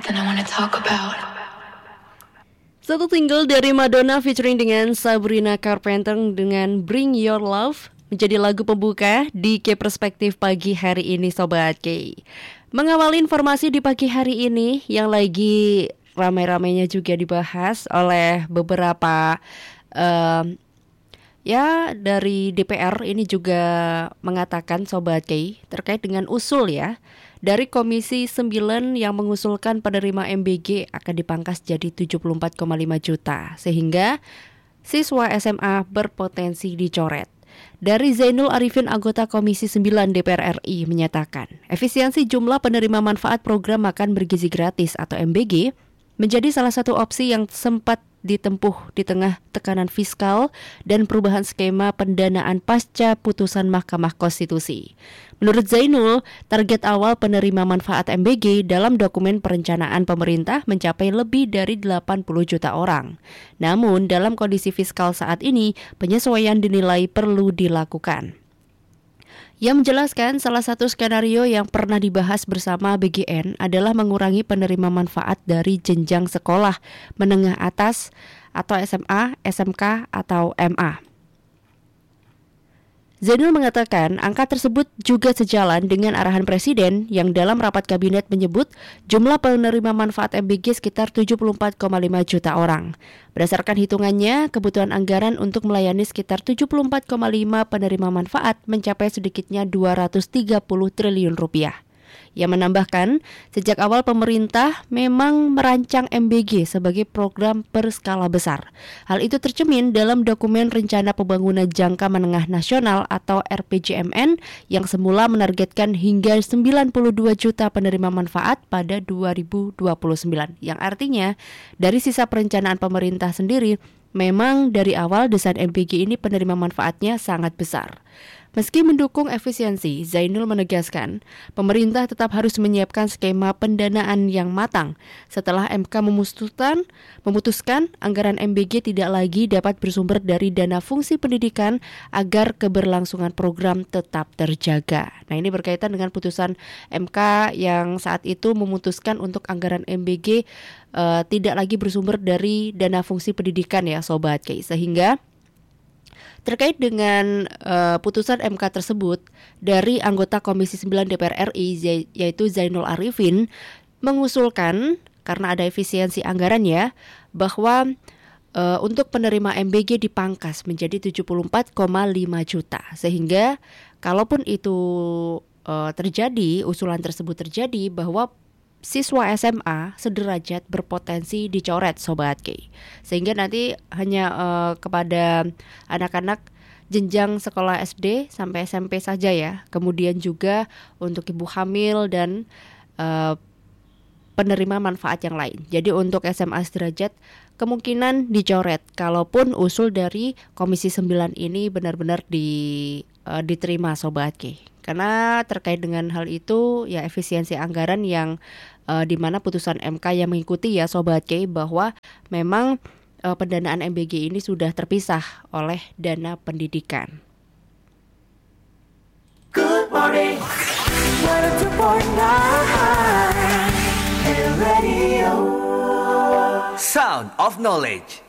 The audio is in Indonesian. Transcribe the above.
something I wanna talk about. Satu single dari Madonna featuring dengan Sabrina Carpenter dengan Bring Your Love menjadi lagu pembuka di K Perspektif pagi hari ini Sobat K. Mengawali informasi di pagi hari ini yang lagi ramai-ramainya juga dibahas oleh beberapa dari DPR ini juga mengatakan Sobat K terkait dengan usul dari Komisi 9 yang mengusulkan penerima MBG akan dipangkas jadi 74,5 juta sehingga siswa SMA berpotensi dicoret. Dari Zainul Arifin anggota Komisi 9 DPR RI menyatakan efisiensi jumlah penerima manfaat program makan bergizi gratis atau MBG menjadi salah satu opsi yang sempat ditempuh di tengah tekanan fiskal dan perubahan skema pendanaan pasca putusan Mahkamah Konstitusi. Menurut Zainul, target awal penerima manfaat MBG dalam dokumen perencanaan pemerintah mencapai lebih dari 80 juta orang. Namun, dalam kondisi fiskal saat ini, penyesuaian dinilai perlu dilakukan. Ia menjelaskan salah satu skenario yang pernah dibahas bersama BGN adalah mengurangi penerima manfaat dari jenjang sekolah menengah atas atau SMA, SMK, atau MA. Zainul mengatakan angka tersebut juga sejalan dengan arahan Presiden yang dalam rapat kabinet menyebut jumlah penerima manfaat MBG sekitar 74,5 juta orang. Berdasarkan hitungannya, kebutuhan anggaran untuk melayani sekitar 74,5 penerima manfaat mencapai sedikitnya 230 triliun rupiah. Ia menambahkan, sejak awal pemerintah memang merancang MBG sebagai program berskala besar. Hal itu tercermin dalam dokumen Rencana Pembangunan Jangka Menengah Nasional atau RPJMN yang semula menargetkan hingga 92 juta penerima manfaat pada 2029. Yang artinya, dari sisa perencanaan pemerintah sendiri, memang dari awal desain MBG ini penerima manfaatnya sangat besar. Meski mendukung efisiensi, Zainul menegaskan pemerintah tetap harus menyiapkan skema pendanaan yang matang. Setelah MK memutuskan anggaran MBG tidak lagi dapat bersumber dari dana fungsi pendidikan agar keberlangsungan program tetap terjaga. Nah, ini berkaitan dengan putusan MK yang saat itu memutuskan untuk anggaran MBG tidak lagi bersumber dari dana fungsi pendidikan ya Sobat K. Sehingga terkait dengan putusan MK tersebut, dari anggota Komisi 9 DPR RI yaitu Zainul Arifin mengusulkan karena ada efisiensi anggaran bahwa untuk penerima MBG dipangkas menjadi 74,5 juta sehingga kalaupun itu terjadi, usulan tersebut terjadi bahwa siswa SMA sederajat berpotensi dicoret Sobat K. Sehingga nanti hanya kepada anak-anak jenjang sekolah SD sampai SMP saja ya. Kemudian juga untuk ibu hamil dan penerima manfaat yang lain. Jadi untuk SMA sederajat kemungkinan dicoret kalaupun usul dari Komisi 9 ini benar-benar diterima Sobat K. Karena terkait dengan hal itu ya efisiensi anggaran yang di mana putusan MK yang mengikuti ya Sobat K bahwa memang pendanaan MBG ini sudah terpisah oleh dana pendidikan. Good morning, 102.9 Radio. Sound of Knowledge.